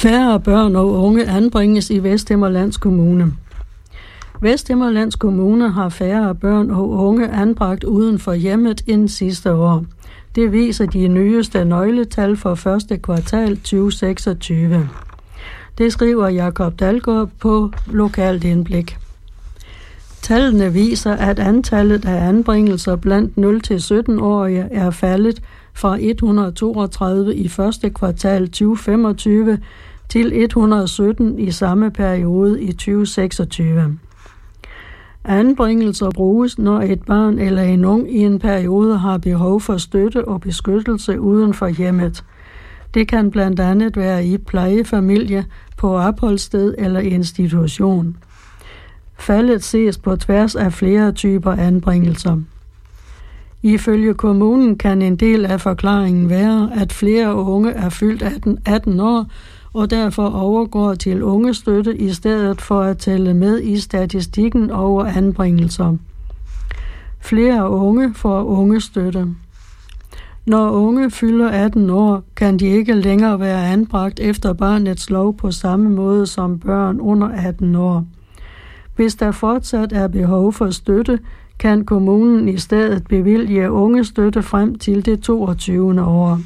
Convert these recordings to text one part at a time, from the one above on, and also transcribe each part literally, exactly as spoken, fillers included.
Færre børn og unge anbringes i Vesthimmerlands Kommune. Vesthimmerlands Kommune har færre børn og unge anbragt uden for hjemmet end sidste år. Det viser de nyeste nøgletal for første kvartal tyve seksogtyve. Det skriver Jakob Dalgaard på Lokalt Indblik. Tallene viser, at antallet af anbringelser blandt nul til sytten-årige er faldet fra et hundrede og toogtredive i første kvartal tyve femogtyve til et hundrede og sytten i samme periode i tyve seksogtyve. Anbringelser bruges, når et barn eller en ung i en periode har behov for støtte og beskyttelse uden for hjemmet. Det kan blandt andet være i plejefamilie, på opholdssted eller institution. Faldet ses på tværs af flere typer anbringelser. Ifølge kommunen kan en del af forklaringen være, at flere unge er fyldt atten år og derfor overgår til ungestøtte i stedet for at tælle med i statistikken over anbringelser. Flere unge får ungestøtte. Når unge fylder atten år, kan de ikke længere være anbragt efter barnets lov på samme måde som børn under atten år. Hvis der fortsat er behov for støtte, kan kommunen i stedet bevilge ungestøtte frem til det toogtyvende år.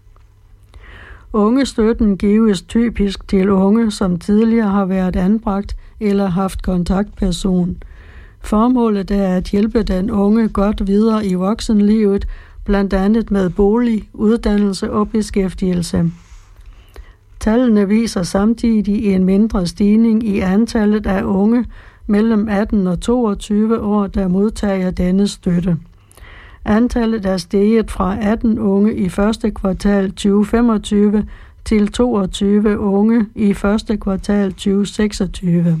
Ungestøtten gives typisk til unge, som tidligere har været anbragt eller haft kontaktperson. Formålet er at hjælpe den unge godt videre i voksenlivet, blandt andet med bolig, uddannelse og beskæftigelse. Tallene viser samtidig en mindre stigning i antallet af unge mellem atten og toogtyve år, der modtager denne støtte. Antallet er steget fra atten unge i første kvartal tyve femogtyve til toogtyve unge i første kvartal tyve seksogtyve.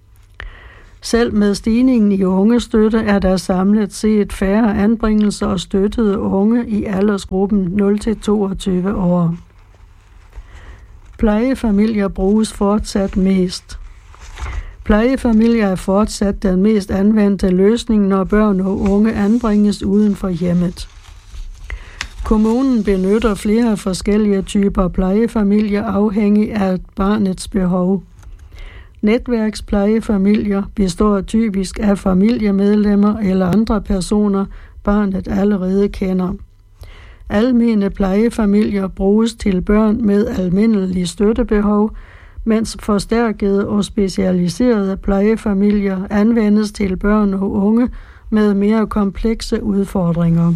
Selv med stigningen i ungestøtte er der samlet set færre anbringelser og støttede unge i aldersgruppen nul til toogtyve år. Plejefamilier bruges fortsat mest. Plejefamilier er fortsat den mest anvendte løsning, når børn og unge anbringes uden for hjemmet. Kommunen benytter flere forskellige typer plejefamilier afhængig af barnets behov. Netværksplejefamilier består typisk af familiemedlemmer eller andre personer, barnet allerede kender. Almene plejefamilier bruges til børn med almindelige støttebehov, mens forstærkede og specialiserede plejefamilier anvendes til børn og unge med mere komplekse udfordringer.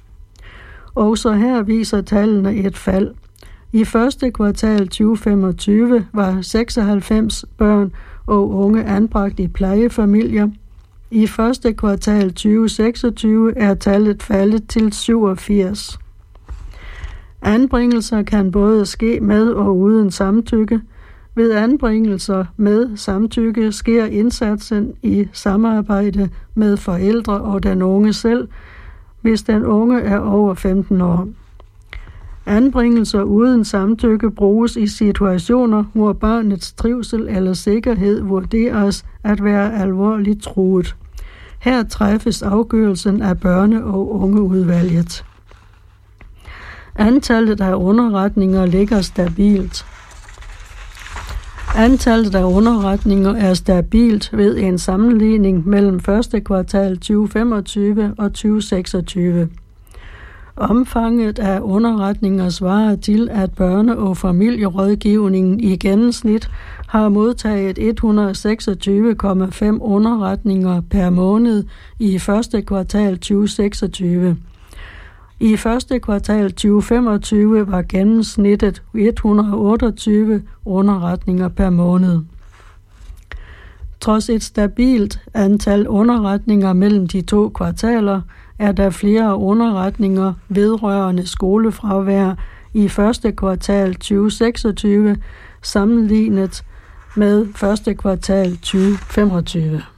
Også her viser tallene et fald. I første kvartal tyve femogtyve var seksoghalvfems børn og unge anbragt i plejefamilier. I første kvartal tyve seksogtyve er tallet faldet til syvogfirs. Anbringelser kan både ske med og uden samtykke. Ved anbringelser med samtykke sker indsatsen i samarbejde med forældre og den unge selv, hvis den unge er over femten år. Anbringelser uden samtykke bruges i situationer, hvor barnets trivsel eller sikkerhed vurderes at være alvorligt truet. Her træffes afgørelsen af børne- og ungeudvalget. Antallet af underretninger ligger stabilt. Antallet af underretninger er stabilt ved en sammenligning mellem første kvartal tyve femogtyve og tyve seksogtyve. Omfanget af underretninger svarer til, at børne- og familierådgivningen i gennemsnit har modtaget et hundrede og seksogtyve komma fem underretninger per måned i første kvartal tyve seksogtyve. I første kvartal tyve femogtyve var gennemsnittet et hundrede og otteogtyve underretninger per måned. Trods et stabilt antal underretninger mellem de to kvartaler, er der flere underretninger vedrørende skolefravær i første kvartal tyve seksogtyve sammenlignet med første kvartal tyve femogtyve.